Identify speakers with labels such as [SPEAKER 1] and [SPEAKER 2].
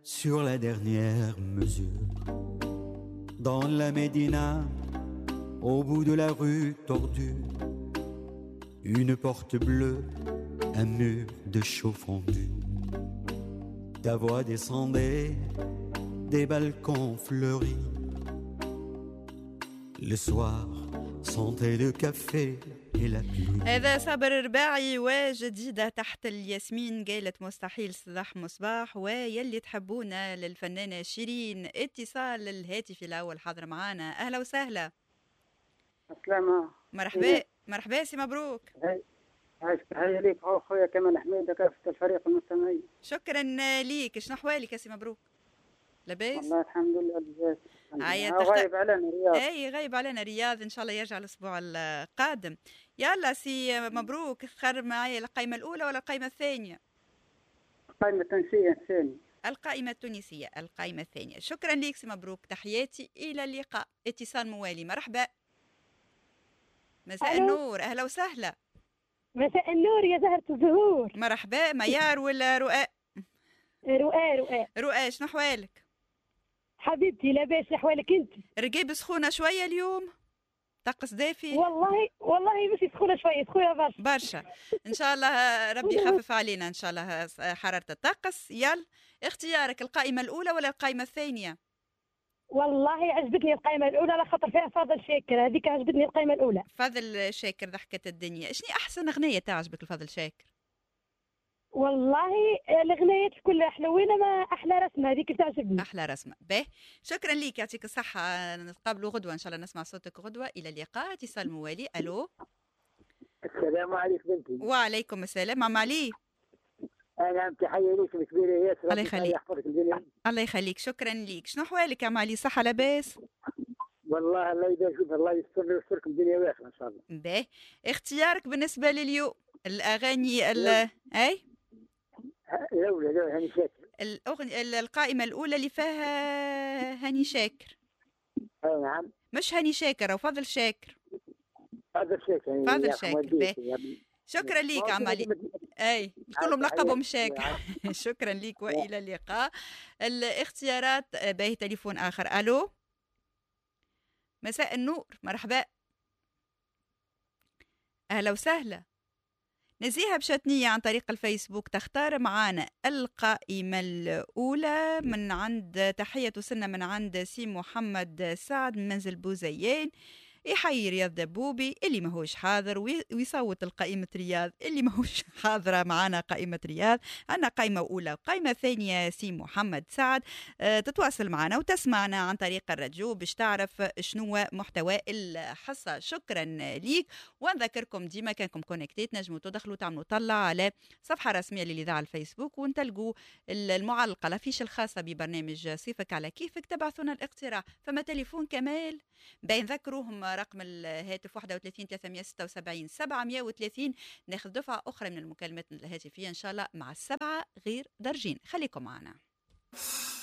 [SPEAKER 1] sur la dernière mesure. Dans la Médina, au bout de la rue tordue, une porte bleue, un mur de chaux fondu. Ta voix descendait des balcons fleuris. Le soir sentait le café et la pluie.
[SPEAKER 2] هذا صابر رباعي وجديدة تحت الياسمين قالت مستحيل صباح مصباح. ويلي تحبونا للفنانة شيرين. اتصال الهاتف الأول حاضر معانا. أهلا وسهلا.
[SPEAKER 3] السلامة.
[SPEAKER 2] مرحبا مرحبا سي مبروك.
[SPEAKER 3] هيا ليك خويا كمال حميد كافة الفريق المستمعين.
[SPEAKER 2] شكرا ليك. شنو أحوالك يا سي مبروك؟ لاباس؟
[SPEAKER 3] والله الحمد لله لاباس.
[SPEAKER 2] غايب
[SPEAKER 3] علينا رياض.
[SPEAKER 2] اي غايب علينا رياض، ان شاء الله يرجع الاسبوع القادم. يلا سي مبروك، اختار معي القائمة الأولى ولا القائمة الثانية؟
[SPEAKER 3] القائمة التونسية الثانية.
[SPEAKER 2] القائمة التونسية القائمة الثانية. شكرا ليك سي مبروك، تحياتي إلى اللقاء. اتصال موالي. مرحبا. مساء النور. أهلا وسهلا.
[SPEAKER 4] مساء النور يا زهرة الزهور.
[SPEAKER 2] مرحبا. ميار ولا رؤاء؟ رؤاء. شنو أحوالك؟
[SPEAKER 4] حبيبتي لاباس، أحوالك أنت؟
[SPEAKER 2] رقيب سخونة شوية اليوم؟ طقس دافي؟
[SPEAKER 4] والله مش سخونة شوية، سخونة
[SPEAKER 2] برشا. إن شاء الله ربي يخفف علينا إن شاء الله حرارة الطقس. يلا اختيارك، القائمة الأولى ولا القائمة الثانية؟
[SPEAKER 4] والله عجبتني القائمة الأولى على خاطر فيها فاضل شاكر، هذيك عجبتني القائمة الأولى.
[SPEAKER 2] فاضل شاكر ضحكة الدنيا. شنو أحسن أغنية تعجبك الفاضل شاكر؟
[SPEAKER 4] والله الأغنيات كلها حلوين، ما أحلى رسمة هذيك تعجبني.
[SPEAKER 2] أحلى رسمة. باهي شكرا ليك، يعطيك الصحة. نتقابلوا غدوة إن شاء الله، نسمع صوتك غدوة. إلى اللقاء. اتصال موالي. ألو.
[SPEAKER 3] السلام عليكم بنتي.
[SPEAKER 2] وعليكم السلام. عم علي.
[SPEAKER 3] نعم، تحية ليك الكبيرة ياسر.
[SPEAKER 2] الله يخليك. الله يخليك. شكرا ليك. شنو أحوالك يا عم علي؟ صحة لاباس؟
[SPEAKER 3] والله الله يبارك، الله يستر ويستركم الدنيا واخرة إن شاء الله.
[SPEAKER 2] باهي اختيارك بالنسبة لليوم الأغاني أي
[SPEAKER 3] الأولى هاني شاكر.
[SPEAKER 2] القائمة الأولى اللي فيها هاني شاكر.
[SPEAKER 3] أي نعم.
[SPEAKER 2] مش هاني شاكر أو فضل شاكر.
[SPEAKER 3] فضل شاكر.
[SPEAKER 2] فضل شاكر. شكرا ليك عم علي. اي كلهم لقبهم شاكر. شكرا ليك والى اللقاء. الاختيارات. باهي تليفون اخر. الو. مساء النور. مرحبا. اهلا وسهلا. نزيهة بشتنية عن طريق الفيسبوك تختار معانا القائمة الأولى من عند تحية سنة من عند سي محمد سعد من منزل بوزيين. يحيي رياض دبوبي اللي ما هوش حاضر، ويصوت القائمة رياض اللي ما هوش حاضرة معنا قائمة رياض. عندنا قائمة أولى وقائمة ثانية سي محمد سعد. تتواصل معنا وتسمعنا عن طريق الراديو باش تعرف شنو محتوى الحصة. شكرا ليك. ونذكركم ديما كانكم كونكتيت نجموا تدخلوا تعملوا طلع على صفحة رسمية للإذاعة الفيسبوك ونتلقوا المعلقة الافيش الخاصة ببرنامج صيفك على كيفك. تبعثونا الاقتراح. فما تليفون كمال بين ذكروهم رقم الهاتف 31 376 730. ناخذ دفعة أخرى من المكالمات الهاتفية إن شاء الله مع 7 غير درجين. خليكم معنا.